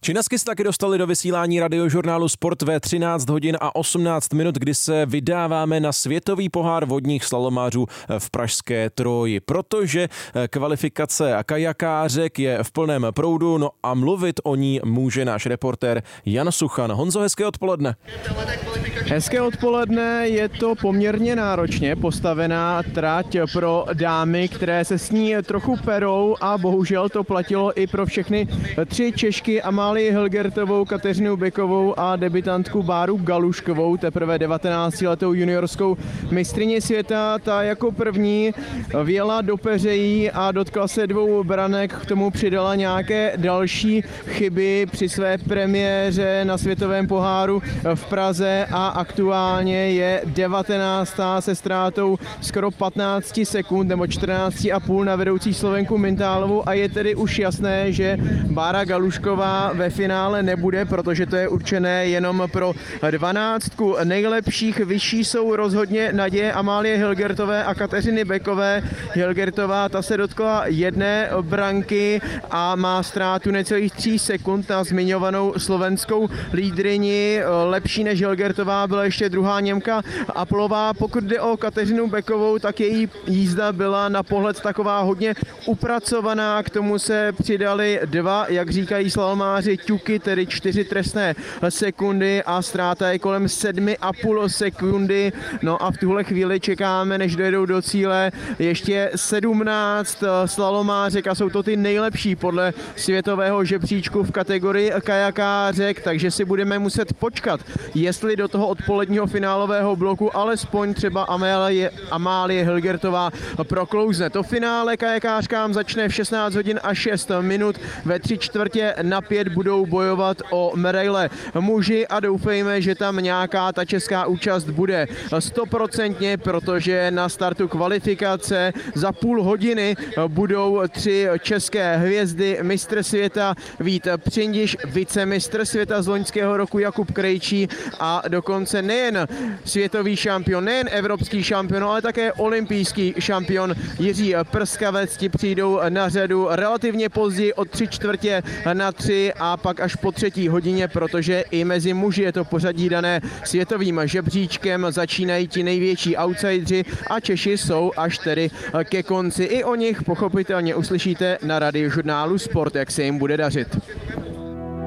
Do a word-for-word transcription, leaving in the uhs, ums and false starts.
Činasky se taky dostali do vysílání radiožurnálu Sport ve třináct hodin a osmnáct minut, kdy se vydáváme na světový pohár vodních slalomářů v pražské Troji, protože kvalifikace kajakářek je v plném proudu, no a mluvit o ní může náš reportér Jan Suchan. Honzo, hezké odpoledne. Hezké odpoledne, je to poměrně náročně postavená trať pro dámy, které se s ní trochu perou a bohužel to platilo i pro všechny tři Češky, Amálii Hilgertovou, Kateřinu Bekovou a debutantku Báru Galuškovou, teprve devatenáctiletou juniorskou mistryni světa. Ta jako první vjela do peřejí a dotkla se dvou branek, k tomu přidala nějaké další chyby při své premiéře na světovém poháru v Praze a aktuálně je devatenáctá se ztrátou skoro patnáct sekund nebo čtrnáct a půl na vedoucí Slovenku Mintálovou a je tedy už jasné, že Bára Galušková ve finále nebude, protože to je určené jenom pro dvanáctku nejlepších. Vyšší jsou rozhodně naděje Amálie Hilgertové a Kateřiny Bekové. Hilgertová ta se dotkla jedné branky a má ztrátu necelých tří sekund na zmiňovanou slovenskou lídryni. Lepší než Hilgertová byla ještě druhá Němka Aplová. Pokud jde o Kateřinu Bekovou, tak její jízda byla na pohled taková hodně upracovaná. K tomu se přidali dva, jak říkají slalomáři, ťuky, tedy čtyři trestné sekundy a ztráta je kolem sedmi a půl sekundy. No a v tuhle chvíli čekáme, než dojedou do cíle, ještě sedmnáct slalomářek a jsou to ty nejlepší podle světového žebříčku v kategorii kajakářek, takže si budeme muset počkat, jestli do toho odpoledního finálového bloku alespoň třeba Amálie, Amálie Hilgertová proklouzne. To finále kajakářkám začne v šestnáct hodin a šest minut. Ve tři čtvrtě na pět budou bojovat o medaile muži a doufejme, že tam nějaká ta česká účast bude stoprocentně, protože na startu kvalifikace za půl hodiny budou tři české hvězdy, mistr světa Vít Přindiš, vicemistr světa z loňského roku Jakub Krejčí a dokonce nejen světový šampion, nejen evropský šampion, ale také olympijský šampion Jiří Prskavec. Ti přijdou na řadu relativně později od tři čtvrtě na tři a pak až po třetí hodině, protože i mezi muži je to pořadí dané světovým žebříčkem, začínají ti největší outsideri a Češi jsou až tedy ke konci. I o nich pochopitelně uslyšíte na radiožurnálu Sport, jak se jim bude dařit.